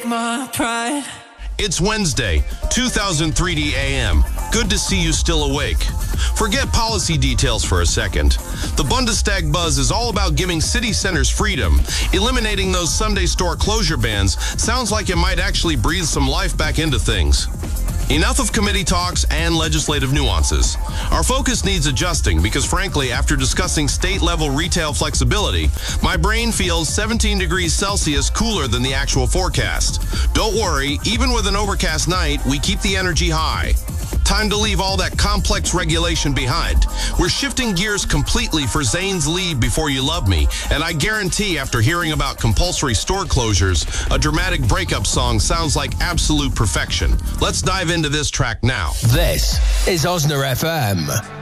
take my pride. It's Wednesday, 2003 AM. Good to see you still awake. Forget policy details for a second. The Bundestag buzz is all about giving city centers freedom. Eliminating those Sunday store closure bans sounds like it might actually breathe some life back into things. Enough of committee talks and legislative nuances. Our focus needs adjusting because, frankly, after discussing state-level retail flexibility, my brain feels 17 degrees Celsius cooler than the actual forecast. Don't worry, even with an overcast night, we keep the energy high. Time to leave all that complex regulation behind. We're shifting gears completely for Zayn's Leave Before You Love Me, and I guarantee after hearing about compulsory store closures, a dramatic breakup song sounds like absolute perfection. Let's dive into this track now. This is Osna FM.